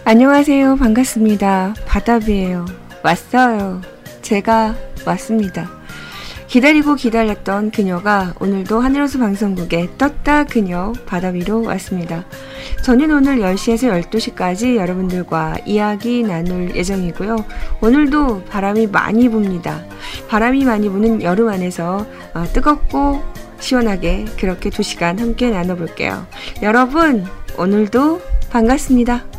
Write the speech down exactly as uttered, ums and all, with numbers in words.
안녕하세요. 반갑습니다. 바답이에요. 왔어요. 제가 왔습니다. 기다리고 기다렸던 그녀가 오늘도 하늘호수 방송국에 떴다 그녀 바다 위로 왔습니다. 저는 오늘 열 시에서 열두 시까지 여러분들과 이야기 나눌 예정이고요. 오늘도 바람이 많이 붑니다. 바람이 많이 부는 여름 안에서 뜨겁고 시원하게 그렇게 두 시간 함께 나눠볼게요. 여러분 오늘도 반갑습니다.